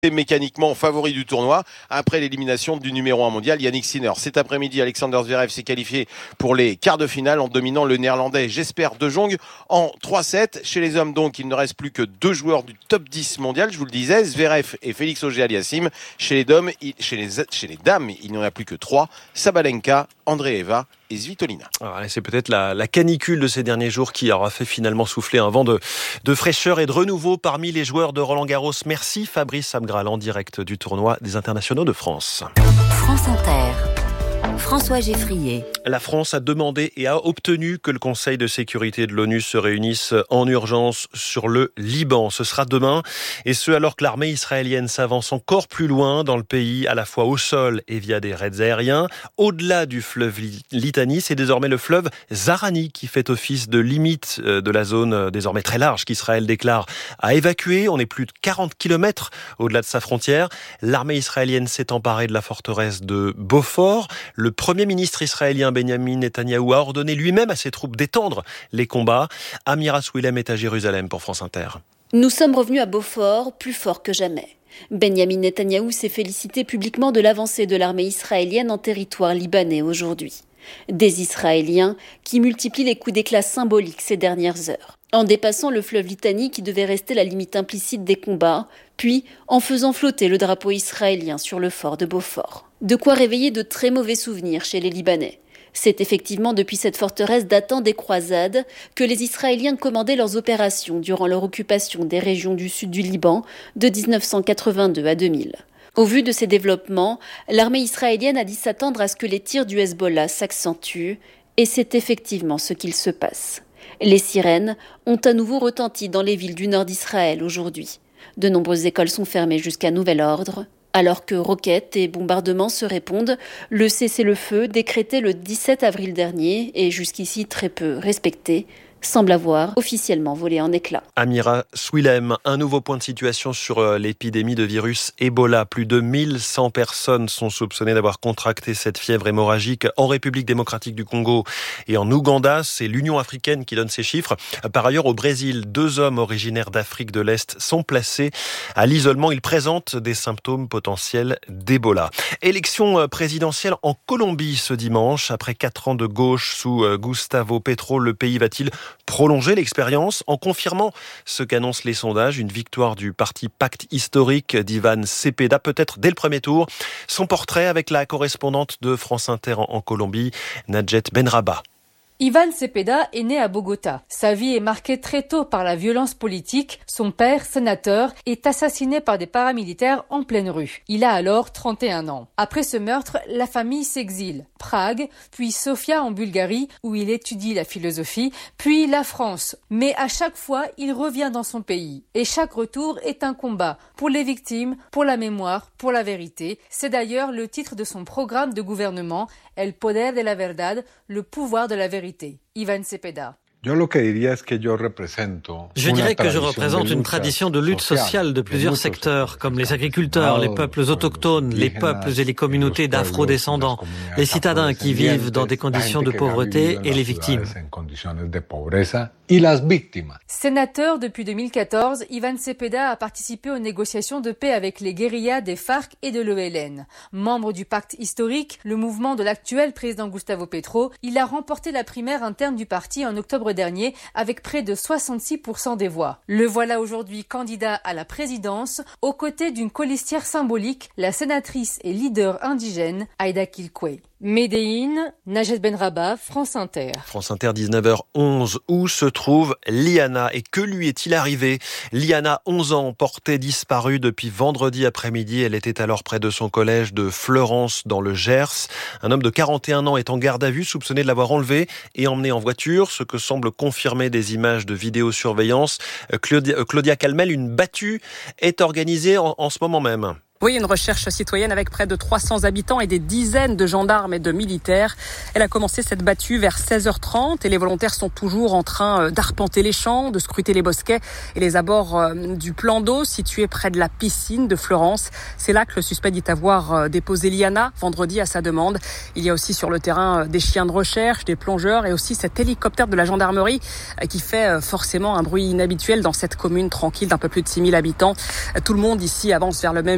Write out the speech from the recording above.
mécaniquement favori du tournoi après l'élimination du numéro 1 mondial Yannick Sinner. Cet après-midi, Alexander Zverev s'est qualifié pour les quarts de finale en dominant le néerlandais Jesper De Jong en 3-7. Chez les hommes, donc, il ne reste plus que 2 joueurs du top 10 mondial, je vous le disais, Zverev et Félix Auger-Aliassime. Chez les dames, il n'y en a plus que 3, Sabalenka, Andreeva et Svitolina. C'est peut-être la canicule de ces derniers jours qui aura fait finalement souffler un vent de fraîcheur et de renouveau parmi les joueurs de Roland-Garros. Merci Fabrice Abgral en direct du tournoi des internationaux de France. France Inter. François Geffrier. La France a demandé et a obtenu que le Conseil de sécurité de l'ONU se réunisse en urgence sur le Liban. Ce sera demain, et ce alors que l'armée israélienne s'avance encore plus loin dans le pays, à la fois au sol et via des raids aériens. Au-delà du fleuve Litani, c'est désormais le fleuve Zahrani qui fait office de limite de la zone désormais très large qu'Israël déclare à évacuer. On est plus de 40 km au-delà de sa frontière. L'armée israélienne s'est emparée de la forteresse de Beaufort. Le Premier ministre israélien Benjamin Netanyahou a ordonné lui-même à ses troupes d'étendre les combats. Amira Swilem est à Jérusalem pour France Inter. Nous sommes revenus à Beaufort plus forts que jamais. Benjamin Netanyahou s'est félicité publiquement de l'avancée de l'armée israélienne en territoire libanais aujourd'hui. Des Israéliens qui multiplient les coups d'éclat symboliques ces dernières heures. En dépassant le fleuve Litani qui devait rester la limite implicite des combats, puis en faisant flotter le drapeau israélien sur le fort de Beaufort. De quoi réveiller de très mauvais souvenirs chez les Libanais. C'est effectivement depuis cette forteresse datant des croisades que les Israéliens commandaient leurs opérations durant leur occupation des régions du sud du Liban de 1982 à 2000. Au vu de ces développements, l'armée israélienne a dit s'attendre à ce que les tirs du Hezbollah s'accentuent, et c'est effectivement ce qu'il se passe. Les sirènes ont à nouveau retenti dans les villes du nord d'Israël aujourd'hui. De nombreuses écoles sont fermées jusqu'à nouvel ordre. Alors que roquettes et bombardements se répondent, le cessez-le-feu décrété le 17 avril dernier et jusqu'ici très peu respecté, semble avoir officiellement volé en éclats. Amira Swilem, un nouveau point de situation sur l'épidémie de virus Ebola. Plus de 1100 personnes sont soupçonnées d'avoir contracté cette fièvre hémorragique en République démocratique du Congo et en Ouganda. C'est l'Union africaine qui donne ces chiffres. Par ailleurs, au Brésil, 2 hommes originaires d'Afrique de l'Est sont placés à l'isolement. Ils présentent des symptômes potentiels d'Ebola. Élection présidentielle en Colombie ce dimanche. Après 4 ans de gauche sous Gustavo Petro, le pays va-t-il prolonger l'expérience en confirmant ce qu'annoncent les sondages, une victoire du parti Pacte historique d'Ivan Cepeda, peut-être dès le premier tour. Son portrait avec la correspondante de France Inter en Colombie, Nadjet Benraba. Ivan Cepeda est né à Bogota. Sa vie est marquée très tôt par la violence politique. Son père, sénateur, est assassiné par des paramilitaires en pleine rue. Il a alors 31 ans. Après ce meurtre, la famille s'exile. Prague, puis Sofia en Bulgarie, où il étudie la philosophie, puis la France. Mais à chaque fois, il revient dans son pays. Et chaque retour est un combat pour les victimes, pour la mémoire, pour la vérité. C'est d'ailleurs le titre de son programme de gouvernement, El Poder de la Verdad, le pouvoir de la vérité. Ivan Cepeda. Je dirais que je représente une tradition de lutte sociale de plusieurs secteurs, comme les agriculteurs, les peuples autochtones, les peuples et les communautés d'afro-descendants, les citadins qui vivent dans des conditions de pauvreté et les victimes. Sénateur depuis 2014, Ivan Cepeda a participé aux négociations de paix avec les guérillas des FARC et de l'ELN. Membre du Pacte historique, le mouvement de l'actuel président Gustavo Petro, il a remporté la primaire interne du parti en octobre dernier avec près de 66% des voix. Le voilà aujourd'hui candidat à la présidence aux côtés d'une colistière symbolique, la sénatrice et leader indigène Aïda Kilkwe. Médéine, Nadjet Benraba, France Inter. France Inter, 19h11. Où se trouve Liana et que lui est-il arrivé? Liana, 11 ans, portée disparue depuis vendredi après-midi. Elle était alors près de son collège de Fleurance dans le Gers. Un homme de 41 ans est en garde à vue, soupçonné de l'avoir enlevée et emmenée en voiture, ce que semble confirmer des images de vidéosurveillance. Claudia Calmel, une battue est organisée en ce moment même. Oui, une recherche citoyenne avec près de 300 habitants et des dizaines de gendarmes et de militaires. Elle a commencé cette battue vers 16h30 et les volontaires sont toujours en train d'arpenter les champs, de scruter les bosquets et les abords du plan d'eau situé près de la piscine de Fleurance. C'est là que le suspect dit avoir déposé Liana vendredi à sa demande. Il y a aussi sur le terrain des chiens de recherche, des plongeurs et aussi cet hélicoptère de la gendarmerie qui fait forcément un bruit inhabituel dans cette commune tranquille d'un peu plus de 6000 habitants. Tout le monde ici avance vers le même